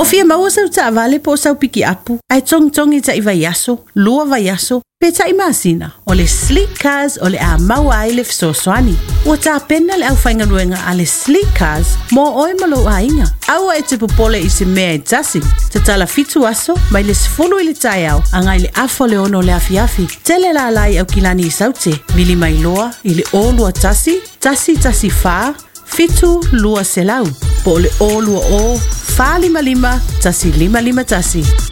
O fia maua sau ta avale po sau piki apu. Ai tong ta iwa yaso, lua va yaso. Pe ta imasina, o le Sleek Cars o le a maua ai le fisosoani. Ua ta pena le au whainganuenga a le Sleek Cars mo oe malo a inga. Aua e te popole i se mea e tasi. Te tala fitu aso, mai le sifulu i le tai au, angai le afo le ono le afiafi. Tele la lai au kilani i saute, vili mai loa, i le o lua tasi fa, fitu lua selau. Po le o lua o, fa lima tasi.